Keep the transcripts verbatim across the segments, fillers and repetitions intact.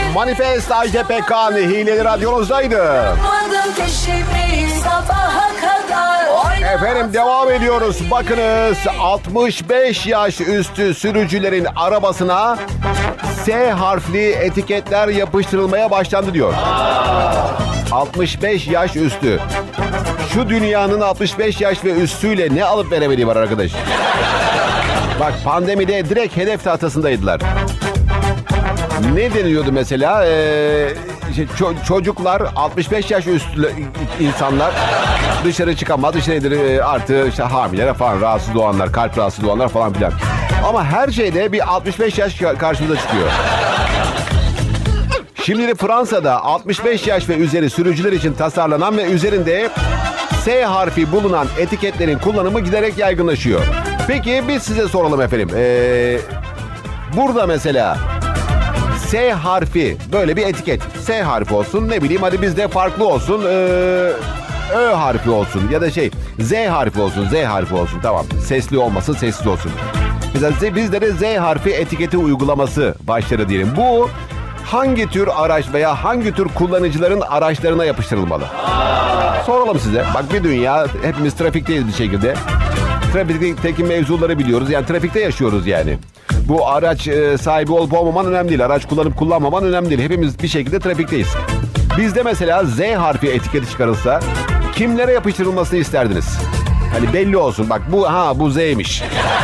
Manifest Ajda Pekkan Hileli radyonuzdaydı. Efendim devam ediyoruz. Bakınız altmış beş yaş üstü sürücülerin arabasına S harfli etiketler yapıştırılmaya başlandı diyor. altmış beş yaş üstü. Şu dünyanın altmış beş yaş ve üstüyle ne alıp veremediği var arkadaş. Bak pandemide direkt hedef tahtasındaydılar. Ne deniyordu mesela? Ee, işte ço- çocuklar, altmış beş yaş üstü insanlar dışarı çıkamaz. İşte nedir? Artı işte hamileler falan, rahatsız doğanlar, kalp rahatsız doğanlar falan filan. Ama her şeyde bir altmış beş yaş karşımıza çıkıyor. Şimdi de Fransa'da altmış beş yaş ve üzeri sürücüler için tasarlanan ve üzerinde S harfi bulunan etiketlerin kullanımı giderek yaygınlaşıyor. Peki biz size soralım efendim. Ee, burada mesela S harfi böyle bir etiket. S harfi olsun, ne bileyim hadi bizde farklı olsun. Ee, Ö harfi olsun ya da şey Z harfi olsun, Z harfi olsun, tamam. Sesli olmasın, sessiz olsun. Mesela bizde de Z harfi etiketi uygulaması başladı diyelim. Bu hangi tür araç veya hangi tür kullanıcıların araçlarına yapıştırılmalı? Soralım size. Bak bir dünya, hepimiz trafikteyiz bir şekilde. Trafikteki mevzuları biliyoruz. Yani trafikte yaşıyoruz yani. Bu araç e, sahibi olup olmaman önemli değil. Araç kullanıp kullanmaman önemli değil. Hepimiz bir şekilde trafikteyiz. Bizde mesela Z harfi etiketi çıkarılsa kimlere yapıştırılmasını isterdiniz? Hani belli olsun. Bak bu ha bu Z'miş.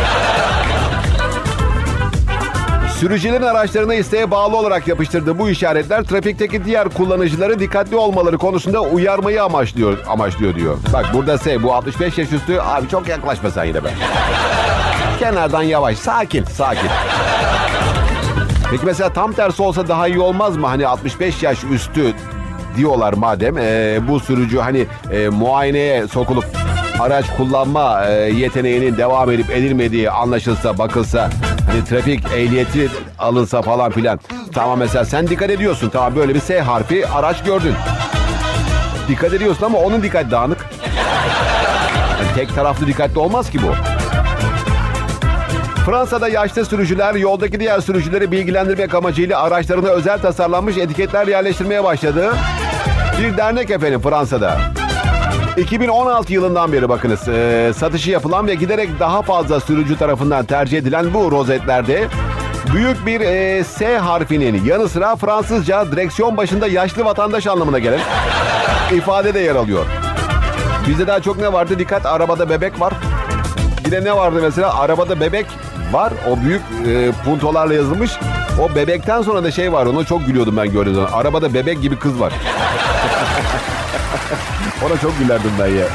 Sürücülerin araçlarına isteğe bağlı olarak yapıştırdığı bu işaretler trafikteki diğer kullanıcıları dikkatli olmaları konusunda uyarmayı amaçlıyor, amaçlıyor diyor. Bak burada S, bu altmış beş yaş üstü, abi çok yaklaşma sen yine be. Kenardan yavaş, sakin, sakin. Peki mesela tam tersi olsa daha iyi olmaz mı? Hani altmış beş yaş üstü diyorlar madem, e, bu sürücü hani e, muayeneye sokulup araç kullanma e, yeteneğinin devam edip edilmediği anlaşılsa, bakılsa, hani trafik ehliyeti alınsa falan filan. Tamam mesela sen dikkat ediyorsun, tamam böyle bir S harfi araç gördün. Dikkat ediyorsun ama onun dikkat dağınık. Yani tek taraflı dikkatli olmaz ki bu. Fransa'da yaşlı sürücüler yoldaki diğer sürücüleri bilgilendirmek amacıyla araçlarına özel tasarlanmış etiketler yerleştirmeye başladı. Bir dernek efendim Fransa'da. iki bin on altı yılından beri bakınız e, satışı yapılan ve giderek daha fazla sürücü tarafından tercih edilen bu rozetlerde büyük bir e, S harfinin yanı sıra Fransızca direksiyon başında yaşlı vatandaş anlamına gelen ifade de yer alıyor. Bizde daha çok ne vardı? Dikkat, arabada bebek var. Bir de ne vardı mesela? Arabada bebek var. O büyük e, puntolarla yazılmış. O bebekten sonra da şey var. Ona çok gülüyordum ben gördüğüm zaman. Arabada bebek gibi kız var. Ona çok gülerdim ben ya.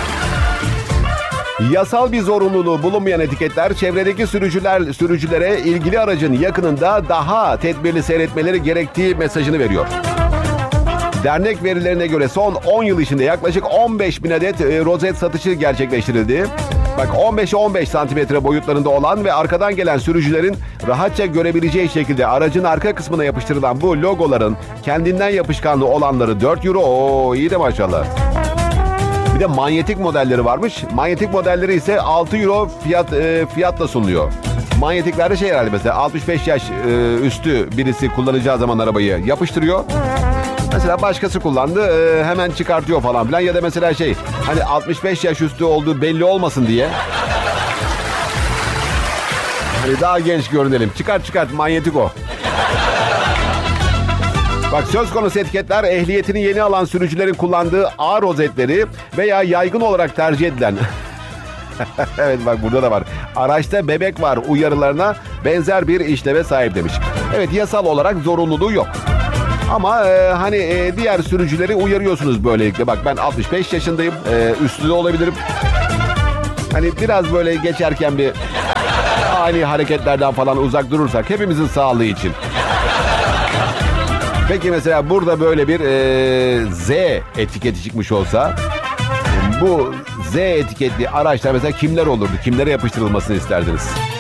Yasal bir zorunluluğu bulunmayan etiketler çevredeki sürücüler sürücülere ilgili aracın yakınında daha tedbirli seyretmeleri gerektiği mesajını veriyor. Dernek verilerine göre son on yıl içinde yaklaşık on beş bin adet e, rozet satışı gerçekleştirildi. Bak on beşe on beş santimetre boyutlarında olan ve arkadan gelen sürücülerin rahatça görebileceği şekilde aracın arka kısmına yapıştırılan bu logoların kendinden yapışkanlı olanları dört euro. Oo, iyi de maşallah. Bir de manyetik modelleri varmış. Manyetik modelleri ise altı euro fiyat e, fiyatla sunuluyor. Manyetiklerde şey herhalde mesela altmış beş yaş e, üstü birisi kullanacağı zaman arabayı yapıştırıyor. Mesela başkası kullandı e, hemen çıkartıyor falan filan ya da mesela şey hani altmış beş yaş üstü olduğu belli olmasın diye. Hani daha genç görünelim. Çıkart çıkart manyetik o. Bak söz konusu etiketler ehliyetini yeni alan sürücülerin kullandığı A rozetleri veya yaygın olarak tercih edilen evet bak burada da var. Araçta bebek var uyarılarına benzer bir işleve sahip demiş. Evet yasal olarak zorunluluğu yok. Ama e, hani e, diğer sürücüleri uyarıyorsunuz böylelikle. Bak ben altmış beş yaşındayım. E, üstü de olabilirim. Hani biraz böyle geçerken bir ani hareketlerden falan uzak durursak hepimizin sağlığı için. Peki mesela burada böyle bir e, Z etiketi çıkmış olsa bu Z etiketli araçlar mesela kimler olurdu? Kimlere yapıştırılmasını isterdiniz?